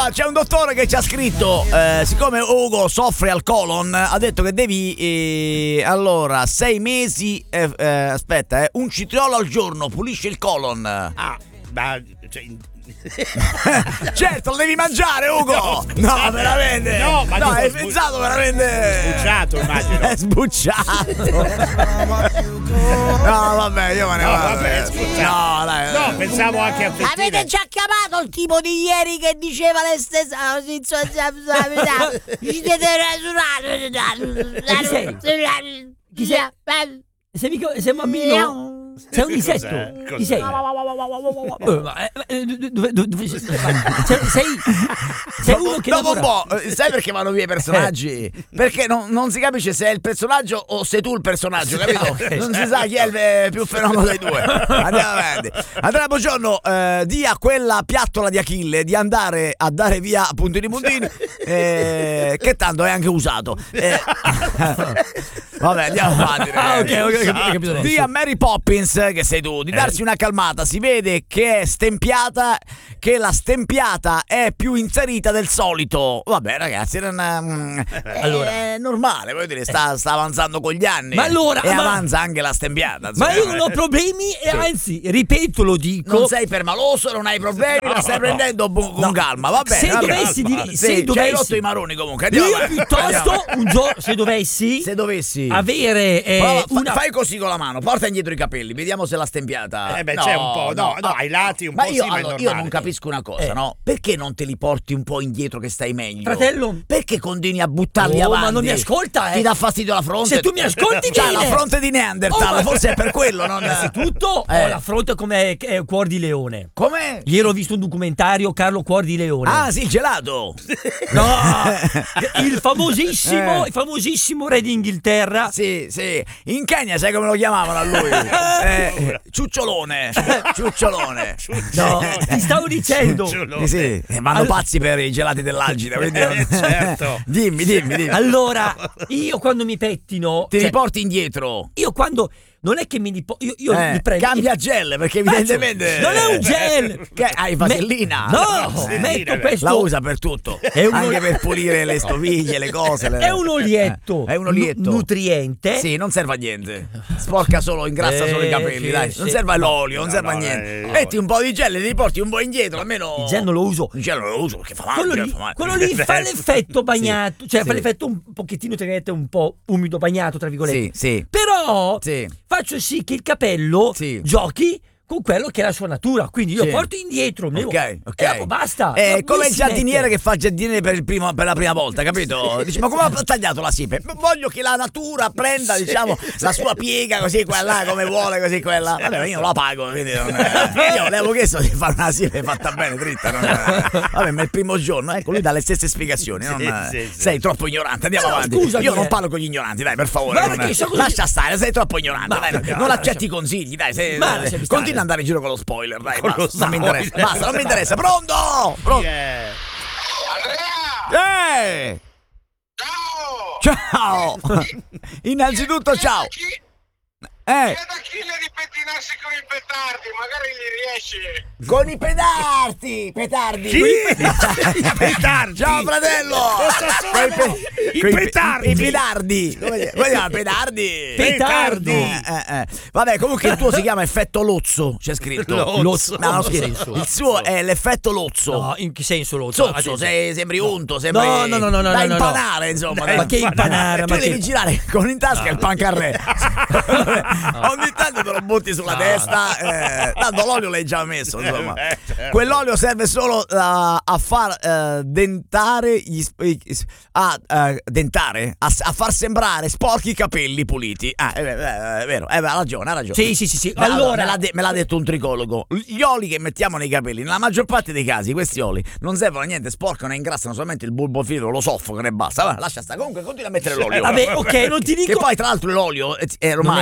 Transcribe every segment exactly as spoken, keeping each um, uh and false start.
Allora, c'è un dottore che ci ha scritto, eh, siccome Ugo soffre al colon, ha detto che devi, eh, allora, sei mesi, eh, eh, aspetta, eh, un citriolo al giorno, pulisce il colon. Ah, ma... Cioè, certo, lo devi mangiare, Ugo! No, no veramente! No, ma no, hai sbu- pensato veramente... Sbucciato, immagino. È sbucciato! No, vabbè, io me ne No, vado. vabbè, scusa. No, dai. No, pensavo anche a fettine. Avete già chiamato il tipo di ieri che diceva le stesse ci Chi sei? Sei mica, sei un bambino? Sei un insetto? Cos'è? Chi sei? Eh, ma, eh, eh, dove- dove- dove- sei, sei, sei uno che Dopo un lavora. po', eh, sai perché vanno via i personaggi? Perché non, non si capisce se è il personaggio o sei tu il personaggio, capito? Non si sa chi è il eh, più fenomeno dei due. Andiamo avanti. Andrea, buongiorno, eh, di a quella piattola di Achille di andare a dare via puntini puntini, eh, che tanto è anche usato. Eh, vabbè, andiamo avanti. Ah, ok, ragazzi. ok, ho capito adesso. Di a Mary Poppins, che sei tu, di darsi una calmata. Si vede che è stempiata, che la stempiata è più inserita del solito. Vabbè, ragazzi, non, mm, Allora. è normale, voglio dire, sta, sta avanzando con gli anni. Ma allora, e ma- avanza anche la stempiata. Ma io insomma. non ho problemi e Sì. anzi, ripeto, lo dico. Non sei permaloso, non hai problemi, la stai prendendo bu- con calma, va bene. Se va bene. dovessi dire, Sì, se ci hai dovessi, rotto i maroni comunque. Andiamo io avanti. piuttosto Andiamo. un giorno, se dovessi, Se dovessi avere eh, Prova, fa- una fai così con la mano, porta indietro i capelli, vediamo se l'ha stempiata. Eh beh, c'è un po', no, no, ai lati un ma po' io, sì, ma è allora, io normale. non capisco una cosa, Eh. no? Perché non te li porti un po' indietro che stai meglio? Fratello? Perché continui a buttarli Oh, avanti? ma non mi ascolta, eh. Ti dà fastidio la fronte? Se tu mi ascolti C'ha bene. la fronte di Neanderthal, Oh, ma- forse è per quello, non... Innanzitutto Eh. ho la fronte come eh, Cuor di Leone. Come? Ieri ho visto un documentario, Carlo Cuor di Leone. Ah, sì, il gelato. No, il famosissimo, Eh. il famosissimo re d'Inghilterra. Sì, sì. In Kenya sai come lo chiamavano a lui? Eh, ciucciolone. Ciucciolone. No, ti stavo dicendo. Ciucciolone. Sì, sì, eh, vanno All- pazzi per i gelati dell'Algida. quindi- Eh, certo. dimmi, dimmi, dimmi. Allora, io quando mi pettino, Ti cioè, riporti indietro. io quando non è che mi ripo- io, io Eh, mi prendo cambia gel perché Faccio- evidentemente non è un gel. Che hai vasellina? No, Vasellina, metto beh. questo La usa per tutto, È un- anche per pulire le stoviglie, le cose. le- è un olietto. Eh, È un olietto nu- nutriente. Sì, non serve a niente. Sporca solo, ingrassa Eh, solo i capelli, sì, dai. sì. Non serve all'olio, non No, serve a no, niente. eh, Metti un po' di gel e ti porti un po' indietro, almeno. Il gel non lo uso. Il gel non lo uso perché fa male. Quello il gel lì, fa male. quello lì fa l'effetto bagnato, cioè fa sì. l'effetto un pochettino, tra virgolette, un po' umido bagnato, tra virgolette. Sì, sì. Però Sì. faccio sì che il capello Sì. giochi con quello che è la sua natura, quindi io Sì. porto indietro, me lo- Ok, ok. e dopo basta. È Ma come lui il si giardiniere mette- che fa il giardiniere per, il primo- per la prima volta, capito? Dice, ma come ha tagliato la siepe? Voglio che la natura prenda, diciamo, la sua piega così, quella come vuole, così quella. Vabbè, io la pago, quindi non è- io le avevo chiesto di fare una siepe fatta bene, dritta. Non è- Vabbè, ma è il primo giorno, ecco, lui dà le stesse spiegazioni. Non... Sì, sì, sì. Sei troppo ignorante, andiamo No, avanti. scusami, io non eh. parlo con gli ignoranti, dai, per favore. Guarda non- che so così- Lascia stare, sei troppo ignorante, Ma- dai, non- ma- non ma- accetti i consigli, dai. sei- Ma lasciami stare. continua ad andare in giro con lo spoiler, dai. Con lo basta, non mi spoiler. interessa, basta, non mi interessa. Pronto? Pronto? Eh, Andrea! Eh! Ciao! Ciao! Innanzitutto ciao! Eh! Chiede a Achille di pettinarsi con i petardi, magari gli riesce. Con i pedardi! Petardi! Chi? I petardi! Ciao fratello! Cosa sono? Coi pe- I coi pe- petardi! I pedardi! Come si come si chiama? Pedardi! Petardi! Eh, eh, eh. Vabbè, comunque il tuo si chiama effetto Lozzo, c'è scritto. Lozzo. No, non Che scherzo. senso? Il suo è l'effetto Lozzo. No, in che senso lo Zozzo, sei, sembri unto, sembri No, no, no, no, no, da no, no. impanare, insomma. Dai, Ma che impanare? Tu Ma devi che... girare con in tasca il pancarré. Ogni tanto te lo butti sulla testa. Eh, tanto l'olio l'hai già messo, insomma. Eh, certo. Quell'olio serve solo uh, a far uh, dentare gli sp- i- a uh, dentare a, a far sembrare sporchi i capelli puliti. Ah, è vero, è vero, eh, ha ragione, ha ragione. Sì, sì, sì, sì. Allora, Allora, me l'ha, de- me l'ha detto un tricologo. Gli oli che mettiamo nei capelli, nella maggior parte dei casi, questi oli non servono a niente, sporcano e ingrassano solamente il bulbo filo, lo soffocano e basta. Va, lascia stare. Comunque, continua a mettere l'olio. vabbè, ok, non ti Che dico poi, tra l'altro, l'olio eh, eh, ormai Non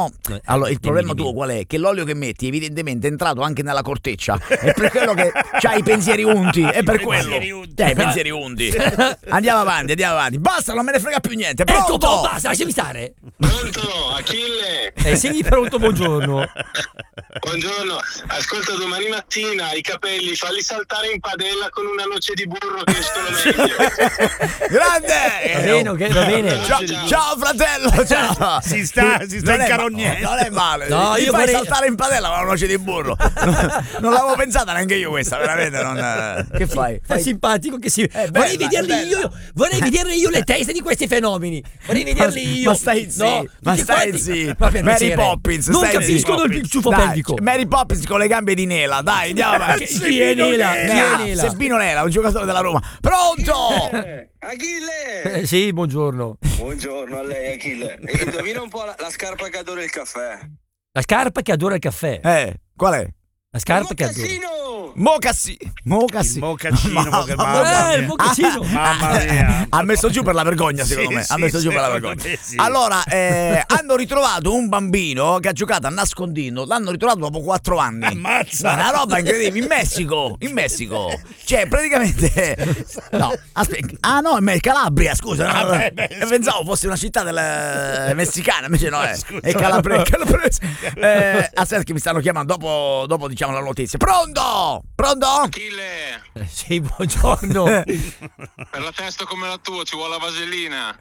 no, allora il problema dimmi, tuo dimmi. qual è? Che l'olio che metti evidentemente è entrato anche nella corteccia. È per quello che c'hai i pensieri unti. È per I quello. pensieri unti. Eh, i pensieri unti. Andiamo avanti, andiamo avanti. Basta, non me ne frega più niente. Ecco, Pronto? boh, basta, lasciami stare. Pronto, Achille? Eh, sei pronto, buongiorno. Buongiorno, ascolta, domani mattina i capelli falli saltare in padella con una noce di burro che escono meglio. Grande! Va bene, ok, va bene. Ciao, ciao fratello, ciao. Si sta, si sta Non è incarognendo. ma- Non è male. No, Mi io fai vorrei- saltare in padella con una noce di burro. Non, non l'avevo pensata neanche io questa, veramente non. Che fai? È Fai- simpatico che si. bella, vorrei è vederli bella. io. Vorrei vederli io le teste di questi fenomeni. Vorrei vederli io. Ma stai zitto, No, ma tutti stai quanti- zitto. Ma per Mary piacere. Poppins, Non stai capiscono zitto. il ciuffo Dai, pelvico. Mary Poppins con le gambe di Nela, dai, andiamo avanti. Chi è Nela? Chi è Ah, Nela? Sebbino Nela, un giocatore della Roma. Pronto? Achille! Eh, sì, buongiorno. Buongiorno a lei, Achille. E indovina un po' la, la scarpa che adora il caffè. La scarpa che adora il caffè. Eh, qual è? La scarpa che adora. Mocassino! Mocassi. Mocassi. Il mocaccino, Ma- moca- ma- mamma Eh, il mia. mocaccino. Mamma mia. Ha messo giù per la vergogna, secondo Sì, me. Ha sì, messo giù per la secondo vergogna. me sì. Allora, eh, hanno ritrovato un bambino che ha giocato a nascondino. L'hanno ritrovato dopo quattro anni. Ammazza. Una roba incredibile. In Messico. In Messico. Cioè, praticamente. No, aspetta. Ah, no, è Calabria, scusa. No, Ah, beh, beh, Eh, pensavo fosse una città del messicana, invece no, è, Scusa. è Calabria. Calabrese. Eh, aspetta, che mi stanno chiamando. Dopo, dopo diciamo la notizia. Pronto? Pronto? Achille, Eh, Sì, buongiorno. per la testa come la tua ci vuole la vasellina.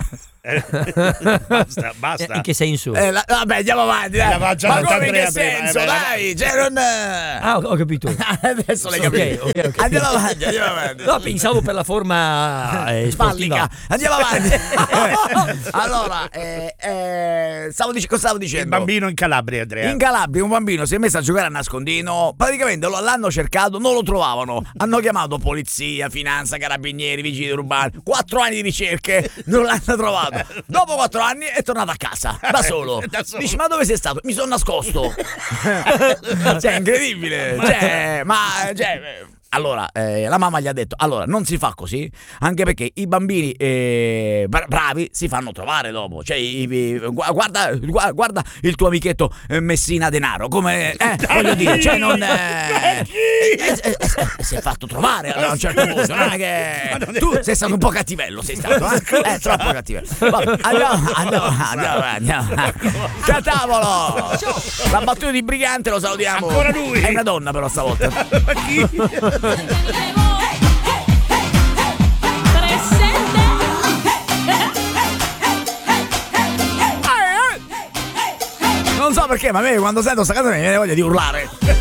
Basta, Eh, basta. In che senso? Eh, la- vabbè, andiamo avanti. Dai. La va già Ma come in che l'ottantatre, senso? eh, Dai, cioè non. Ah, ho, ho capito. Adesso l'hai Ok, capito. ok, ok. Andiamo avanti, andiamo avanti. No, pensavo per la forma eh, Spallica. sportiva. Andiamo avanti. Allora, eh, eh, stavo dic- cosa stavo dicendo? Il bambino in Calabria, Andrea. In Calabria un bambino si è messo a giocare a nascondino, praticamente lo- l'hanno cercato, non lo trovavano, hanno chiamato polizia, finanza, carabinieri, vigili urbani, quattro anni di ricerche, non l'hanno trovato. Dopo quattro anni è tornato a casa, da solo. Da solo. Dici, ma dove sei stato? Mi sono nascosto. Cioè, incredibile. Cioè, ma, cioè... Allora, eh, la mamma gli ha detto, allora, non si fa così, anche perché i bambini eh, bra- bravi si fanno trovare dopo. Cioè, i- i- gu- guarda, gu- guarda il tuo amichetto eh, Messina Denaro, come, eh, voglio dire, cioè non... Eh, eh, eh, eh, eh, si è fatto trovare a un certo punto, non è che... Tu sei stato un po' cattivello, sei stato, eh? Eh, troppo cattivello. Vabbè, andiamo, andiamo, andiamo, andiamo. Ciao tavolo! La battuta di Brigante lo salutiamo. Ancora lui? È una donna però stavolta. Ma chi? Non so perché, ma a me quando sento sta canzone mi viene voglia di urlare.